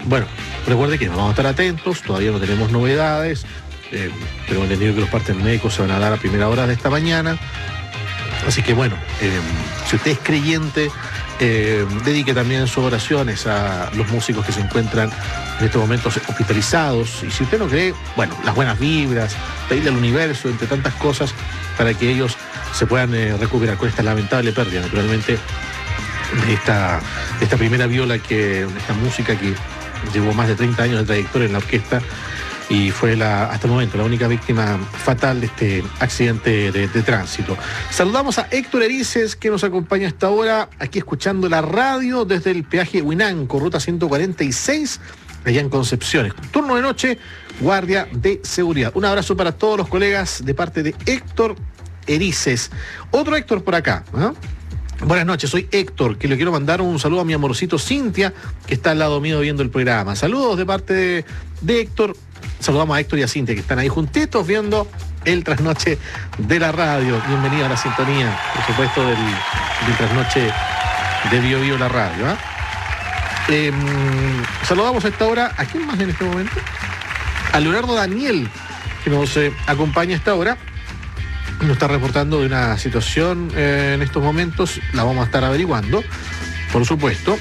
Bueno, recuerde que vamos a estar atentos, todavía no tenemos novedades. Tengo entendido que los partes médicos se van a dar a primera hora de esta mañana. Así que bueno, si usted es creyente, dedique también sus oraciones a los músicos que se encuentran en estos momentos hospitalizados. Y si usted no cree, bueno, las buenas vibras, pedirle al universo, entre tantas cosas, para que ellos se puedan recuperar con esta lamentable pérdida, naturalmente, de esta primera viola, esta música que llevó más de 30 años de trayectoria en la orquesta y fue hasta el momento la única víctima fatal de este accidente de tránsito. Saludamos a Héctor Erices, que nos acompaña a esta hora, aquí escuchando la radio desde el peaje Huinanco, ruta 146, allá en Concepción. Turno de noche, guardia de seguridad. Un abrazo para todos los colegas de parte de Héctor Erices. Otro Héctor por acá, ¿no? Buenas noches, soy Héctor, que le quiero mandar un saludo a mi amorcito Cintia, que está al lado mío viendo el programa. Saludos de parte de Héctor. Saludamos a Héctor y a Cintia, que están ahí juntitos viendo el trasnoche de la radio. Bienvenido a la sintonía, por supuesto, del trasnoche de Bio Bio la radio. Saludamos a esta hora, ¿a quién más en este momento? A Leonardo Daniel, que nos acompaña a esta hora. Nos está reportando de una situación en estos momentos, la vamos a estar averiguando, por supuesto,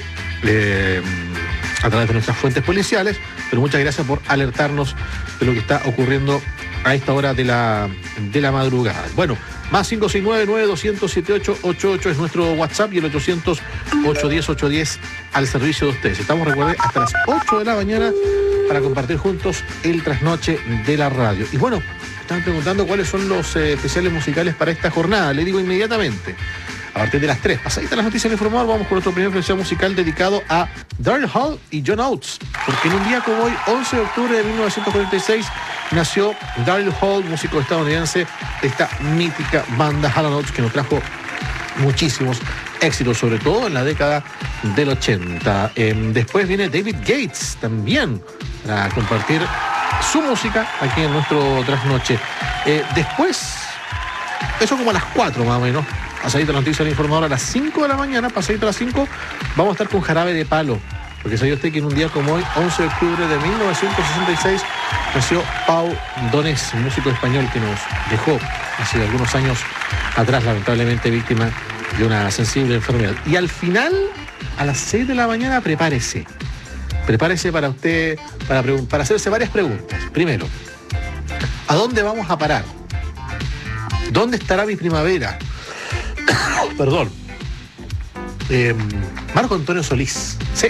a través de nuestras fuentes policiales, pero muchas gracias por alertarnos de lo que está ocurriendo a esta hora de la madrugada. Bueno, más 569-9200-7888 es nuestro WhatsApp y el 800-810-810 al servicio de ustedes. Estamos, recuerden, hasta las 8 de la mañana para compartir juntos el trasnoche de la radio. Y bueno, están preguntando cuáles son los especiales musicales para esta jornada. Le digo inmediatamente. A partir de las 3, pasaditas las noticias del informador, vamos con nuestro primer especial musical dedicado a Daryl Hall y John Oates. Porque en un día como hoy, 11 de octubre de 1946, nació Daryl Hall, músico estadounidense de esta mítica banda Hall & Oates, que nos trajo muchísimos éxitos, sobre todo en la década del 80. Después viene David Gates también para compartir su música aquí en nuestro trasnoche. Después, eso como a las 4 más o menos, pasadita la noticia del informador, a las 5 de la mañana, pasadita a las 5, vamos a estar con Jarabe de Palo. Porque sabía usted que en un día como hoy, 11 de octubre de 1966, nació Pau Donés, un músico español que nos dejó hace algunos años atrás, lamentablemente víctima de una sensible enfermedad. Y al final, a las 6 de la mañana, prepárese para usted, para hacerse varias preguntas. Primero, ¿a dónde vamos a parar? ¿Dónde estará mi primavera? Perdón. Marco Antonio Solís. Sí.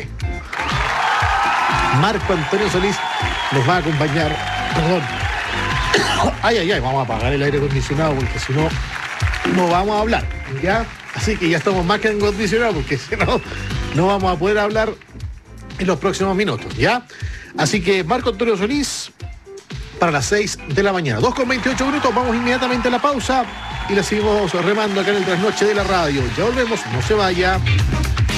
Marco Antonio Solís nos va a acompañar. Perdón. Ay, vamos a apagar el aire acondicionado porque si no, no vamos a hablar. ¿Ya? Así que ya estamos más que acondicionados porque si no, no vamos a poder hablar en los próximos minutos, ¿ya? Así que Marco Antonio Solís para las 6 de la mañana. 2:28 minutos, vamos inmediatamente a la pausa y la seguimos remando acá en el trasnoche de la radio. Ya volvemos, no se vaya.